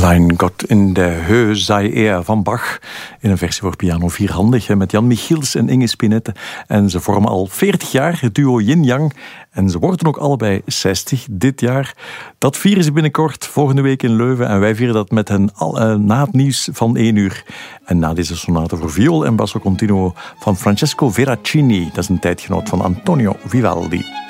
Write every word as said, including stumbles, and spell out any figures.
Mein Gott in de Höhe sei er van Bach. In een versie voor piano vierhandig met Jan Michiels en Inge Spinette. En ze vormen al veertig jaar het duo Yin Yang. En ze worden ook allebei zestig dit jaar. Dat vieren ze binnenkort, volgende week in Leuven. En wij vieren dat met hen al, uh, na het nieuws van één uur. En na deze sonate voor viool en basso continuo van Francesco Veracini. Dat is een tijdgenoot van Antonio Vivaldi.